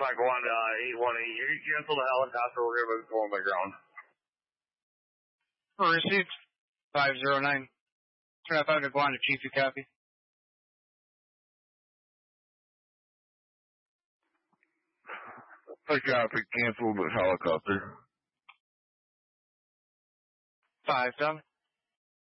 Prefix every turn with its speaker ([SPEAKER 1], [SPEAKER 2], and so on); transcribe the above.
[SPEAKER 1] 5-1, 818. You cancel the helicopter. We're going to go on the ground.
[SPEAKER 2] Received. 509. Turn 5 to go on to Chief, you copy.
[SPEAKER 1] I copy. Cancel the helicopter.
[SPEAKER 2] 5 done.